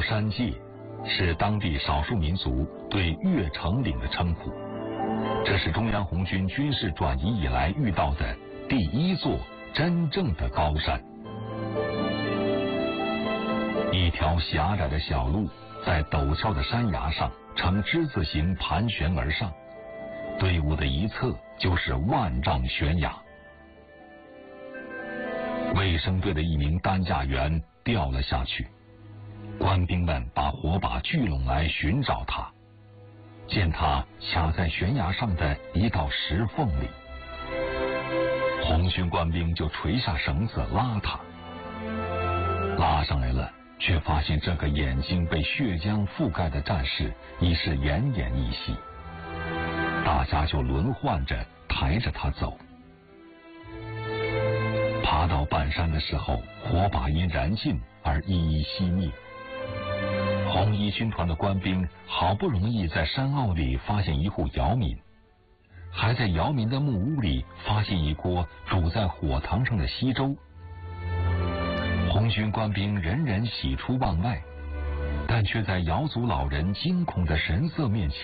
山界是当地少数民族对越城岭的称呼，这是中央红军军事转移以来遇到的第一座真正的高山。一条狭窄的小路在陡峭的山崖上呈之字形盘旋而上，队伍的一侧就是万丈悬崖。卫生队的一名担架员掉了下去，官兵们把火把聚拢来寻找他，见他卡在悬崖上的一道石缝里，红军官兵就垂下绳子拉他，拉上来了，却发现这个眼睛被血浆覆盖的战士已是奄奄一息，大家就轮换着抬着他走。爬到半山的时候，火把因燃尽而一一熄灭。红一军团的官兵好不容易在山坳里发现一户窑民，还在窑民的木屋里发现一锅煮在火塘上的稀粥。红军官兵人人喜出望外，但却在瑶族老人惊恐的神色面前